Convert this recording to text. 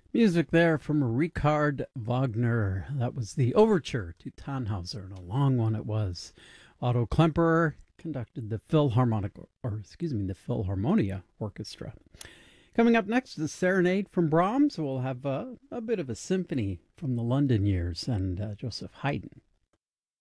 Music there from Richard Wagner. That was the overture to Tannhauser, and a long one it was. Otto Klemperer conducted the the Philharmonia Orchestra. Coming up next, the Serenade from Brahms. We'll have a bit of a symphony from the London years and Joseph Haydn.